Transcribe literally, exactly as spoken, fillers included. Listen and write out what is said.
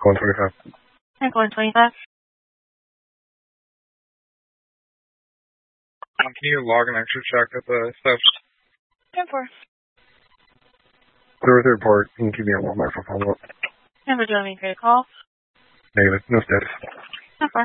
Going twenty-five. I'm going twenty-five. Um, can you log an extra check at the steps? ten four. Zero third port. You can keep me on one microphone. Number, do you want me to create a call? Negative. No status. ten four.